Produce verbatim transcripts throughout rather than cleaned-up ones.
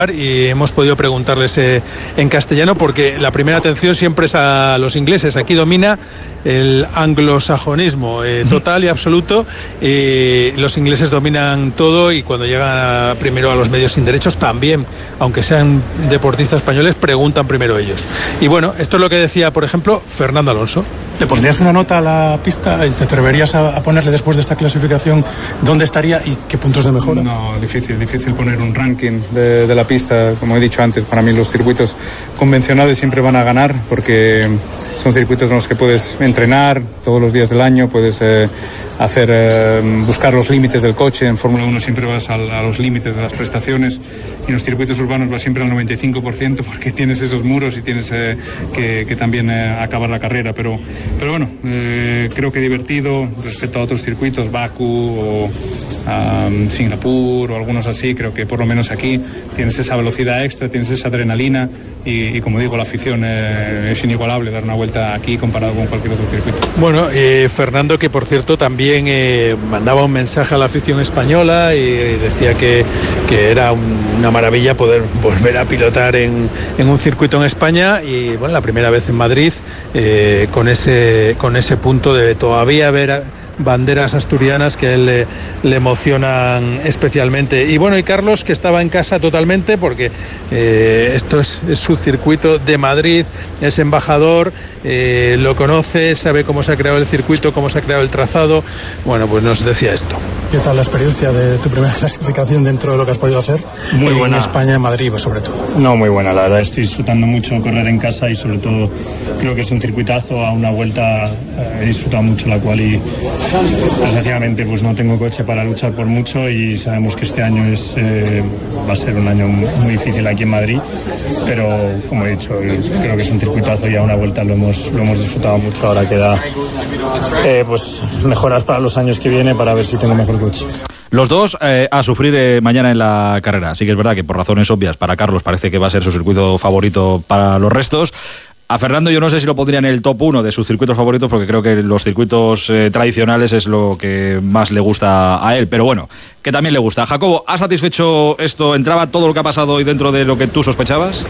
y hemos podido preguntarles eh, en castellano, porque la primera atención siempre es a los ingleses. Aquí domina el anglosajonismo eh, total y absoluto. Eh, los ingleses dominan todo, y cuando llegan a, primero a los medios sin derechos también, aunque sean deportistas españoles, preguntan primero ellos. Y bueno, esto es lo que decía, por ejemplo, Fernando Alonso. ¿Le pondrías una nota a la pista? ¿Te atreverías a, a ponerle después de esta clasificación dónde estaría y qué puntos de mejora? No, difícil, difícil poner un ranking de, de la pista. Como he dicho antes, para mí los circuitos convencionales siempre van a ganar, porque son circuitos en los que puedes entrenar todos los días del año, puedes eh, hacer eh, buscar los límites del coche. En Fórmula uno siempre vas a, a los límites de las prestaciones, y en los circuitos urbanos vas siempre al noventa y cinco por ciento, porque tienes esos muros y tienes eh, que, que también eh, acabar la carrera. Pero Pero bueno, eh, creo que divertido respecto a otros circuitos, Bakú o um, Singapur o algunos así. Creo que por lo menos aquí tienes esa velocidad extra, tienes esa adrenalina, y, y como digo, la afición eh, es inigualable dar una vuelta aquí comparado con cualquier otro circuito. Bueno, eh, Fernando, que por cierto también eh, mandaba un mensaje a la afición española, y decía que, que era un, una maravilla poder volver a pilotar en, en un circuito en España, y bueno, la primera vez en Madrid, eh, con ese con ese punto de todavía ver banderas asturianas que a él le, le emocionan especialmente. Y bueno, y Carlos, que estaba en casa totalmente, porque eh, esto es, es su circuito de Madrid, es embajador, eh, lo conoce, sabe cómo se ha creado el circuito, cómo se ha creado el trazado. Bueno, pues nos decía esto. ¿Qué tal la experiencia de tu primera clasificación dentro de lo que has podido hacer? Muy buena. En España, en Madrid, pues, sobre todo. No, muy buena, la verdad. Estoy disfrutando mucho correr en casa, y sobre todo creo que es un circuitazo. A una vuelta eh, he disfrutado mucho la cual, y desgraciadamente pues no tengo coche para luchar por mucho, y sabemos que este año es eh, va a ser un año muy difícil aquí en Madrid, pero como he dicho, creo que es un circuitazo, y a una vuelta lo hemos, lo hemos disfrutado mucho. Ahora queda eh, pues mejorar para los años que vienen, para ver si tengo mejor coche. Los dos eh, a sufrir eh, mañana en la carrera. Sí que es verdad que por razones obvias para Carlos parece que va a ser su circuito favorito para los restos. A Fernando yo no sé si lo pondría en el top uno de sus circuitos favoritos, porque creo que los circuitos eh, tradicionales es lo que más le gusta a él, pero bueno, que también le gusta. Jacobo, ¿ha satisfecho esto? ¿Entraba todo lo que ha pasado hoy dentro de lo que tú sospechabas?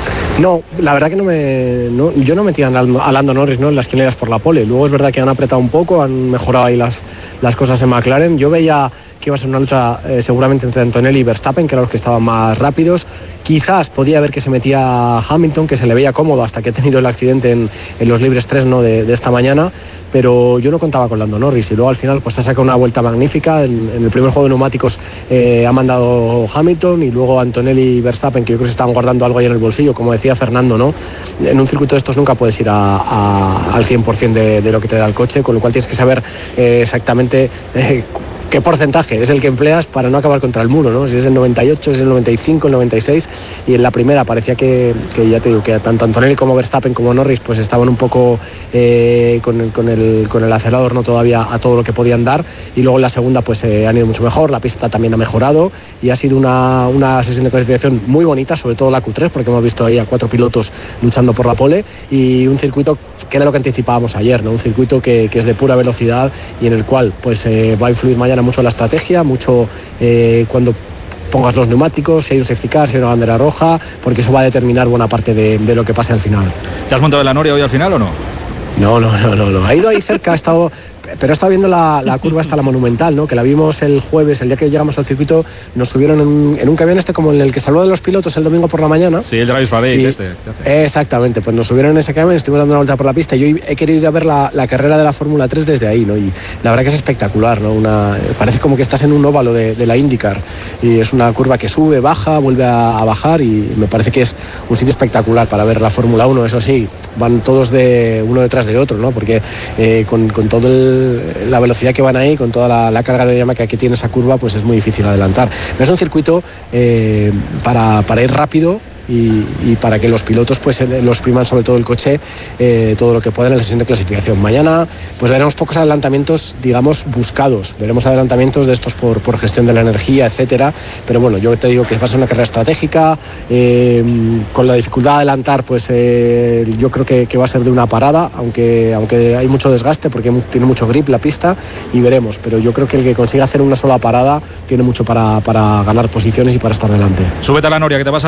No, la verdad que no me, no, yo no metía a Lando Norris, ¿no?, en las quinielas por la pole. Luego es verdad que han apretado un poco, han mejorado ahí las, las cosas en McLaren. Yo veía que iba a ser una lucha eh, seguramente entre Antonelli y Verstappen, que eran los que estaban más rápidos. Quizás podía ver que se metía Hamilton, que se le veía cómodo hasta que ha tenido el accidente en, en los libres tres, ¿no?, de, de esta mañana, pero yo no contaba con Lando Norris, y luego al final pues ha sacado una vuelta magnífica. En, en el primer juego de neumáticos eh, ha mandado Hamilton, y luego Antonelli y Verstappen, que yo creo que se estaban guardando algo ahí en el bolsillo, como decía Fernando, ¿no? En un circuito de estos nunca puedes ir a, a, al cien por ciento de, de lo que te da el coche, con lo cual tienes que saber eh, exactamente eh, qué porcentaje es el que empleas para no acabar contra el muro, ¿no? Si es el noventa y ocho, si es el noventa y cinco, el noventa y seis, y en la primera parecía que, que ya te digo, que tanto Antonelli como Verstappen como Norris pues estaban un poco eh, con, con, el, con el acelerador no todavía a todo lo que podían dar, y luego en la segunda pues eh, han ido mucho mejor, la pista también ha mejorado, y ha sido una, una sesión de clasificación muy bonita, sobre todo la Q tres, porque hemos visto ahí a cuatro pilotos luchando por la pole, y un circuito que era lo que anticipábamos ayer, ¿no? Un circuito que, que es de pura velocidad, y en el cual pues eh, va a influir mañana mucho la estrategia, mucho eh, cuando pongas los neumáticos, si hay un safety car, si hay una bandera roja, porque eso va a determinar buena parte de, de lo que pase al final. ¿Te has montado en la Noria hoy al final o no? No, no, no, no, no. Ha ido ahí cerca, ha estado, pero he estado viendo la, la curva hasta la Monumental, ¿no?, que la vimos el jueves, el día que llegamos al circuito. Nos subieron en, en un camión este como en el que salvó de los pilotos el domingo por la mañana. Sí, el Drive Parade este. Exactamente, pues nos subieron en ese camión, estuvimos dando una vuelta por la pista, y yo he querido ir a ver la, la carrera de la Fórmula tres desde ahí, ¿no? Y la verdad que es espectacular, ¿no? Una, parece como que estás en un óvalo de, de la IndyCar, y es una curva que sube, baja, vuelve a, a bajar, y me parece que es un sitio espectacular para ver la Fórmula uno. Eso sí, van todos de uno detrás de otro, ¿no? Porque eh, con, con toda la velocidad que van ahí, con toda la, la carga aerodinámica que tiene esa curva, pues es muy difícil adelantar. No es un circuito eh, para, para ir rápido, y, y para que los pilotos pues los priman sobre todo el coche eh, todo lo que puedan en la sesión de clasificación. Mañana pues veremos pocos adelantamientos, digamos, buscados, veremos adelantamientos de estos por, por gestión de la energía, etcétera, pero bueno, yo te digo que va a ser una carrera estratégica, eh, con la dificultad de adelantar, pues eh, yo creo que, que va a ser de una parada, aunque, aunque hay mucho desgaste porque tiene mucho grip la pista, y veremos, pero yo creo que el que consiga hacer una sola parada tiene mucho para, para ganar posiciones y para estar delante. Súbete a la Noria, que te vas a